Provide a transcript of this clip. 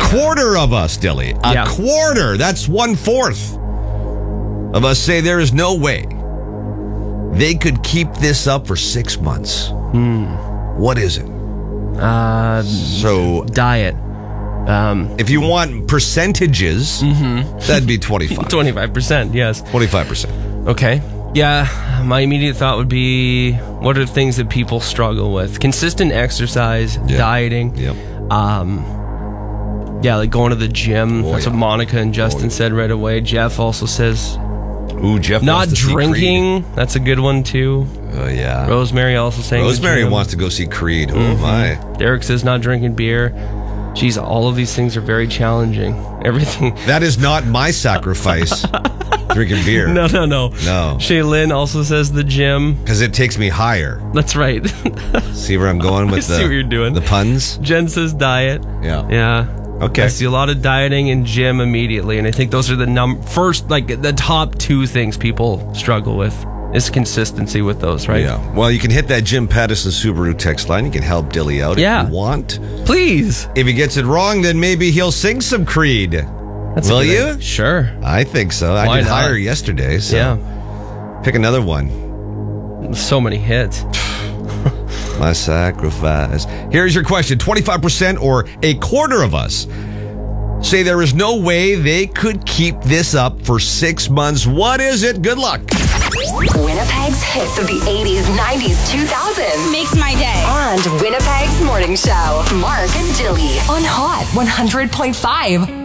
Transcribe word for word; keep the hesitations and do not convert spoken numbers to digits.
quarter of us, Dilly, a Yeah. quarter, that's one-fourth of us say there is no way they could keep this up for six months. Hmm. What is it? Uh, so diet. Um, if you want percentages, mm-hmm. that'd be twenty-five. twenty-five percent, yes. twenty-five percent. Okay. Yeah, my immediate thought would be, what are things that people struggle with? Consistent exercise, Yep. dieting. Yep. Um, yeah, like going to the gym. Oh, That's yeah. what Monica and Justin Oh, yeah. said right away. Jeff also says Ooh, Jeff not wants to see drinking. That's a good one, too. Creed. Oh, yeah. Rosemary also saying the Rosemary gym. wants to go see Creed. Oh, Mhm. my. Derek says not drinking beer. Geez, all of these things are very challenging. Everything. That is not my sacrifice, drinking beer. No, no, no. No. Shaylin also says the gym. Because it takes me higher. That's right. See where I'm going with I the, see what you're doing. the puns? Jen says diet. Yeah. Yeah. Okay. I see a lot of dieting and gym immediately, and I think those are the num first, like the top two things people struggle with is consistency with those, right? Yeah. Well, you can hit that Jim Pattison Subaru text line. You can help Dilly out Yeah. if you want. Please. If he gets it wrong, then maybe he'll sing some Creed. That's a Will good you? idea. Sure. I think so. I Why did not? hire yesterday, so Yeah. pick another one. So many hits. My sacrifice. Here's your question. twenty-five percent or a quarter of us say there is no way they could keep this up for six months. What is it? Good luck. Winnipeg's hits of the eighties, nineties, two thousands. Makes my day. And Winnipeg's morning show. Mark and Dilly on Hot one hundred point five.